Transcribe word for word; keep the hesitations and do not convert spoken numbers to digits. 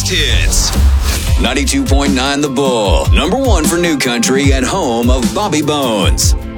biggest hits. ninety-two point nine The Bull, number one for New Country and home of Bobby Bones.